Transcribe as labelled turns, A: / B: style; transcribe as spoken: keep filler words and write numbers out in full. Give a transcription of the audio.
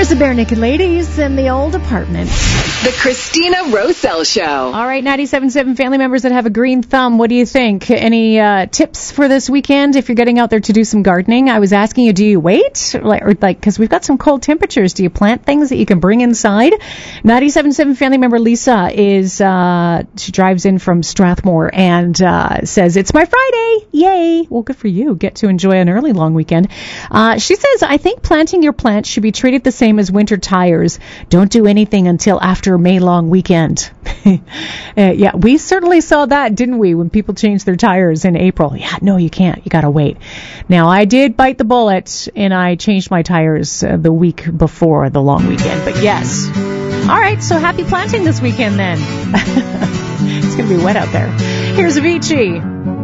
A: It's the Bare Naked Ladies in the old apartment.
B: The Christina Roselle Show.
A: All right, ninety-seven point seven family members that have a green thumb, what do you think? Any uh, tips for this weekend if you're getting out there to do some gardening? I was asking you, do you wait? Like, or like, because we've got some cold temperatures. Do you plant things that you can bring inside? ninety-seven point seven family member Lisa is, uh, she drives in from Strathmore and uh, says, it's my Friday. Yay. Well, good for you. Get to enjoy an early long weekend. Uh, she says, I think planting your plants should be treated the same as winter tires. Don't do anything until after May long weekend. uh, yeah, we certainly saw that, didn't we, when people changed their tires in April? Yeah, no, you can't. You got to wait. Now, I did bite the bullet, and I changed my tires uh, the week before the long weekend. But yes. All right, so happy planting this weekend then. It's going to be wet out there. Here's Avicii.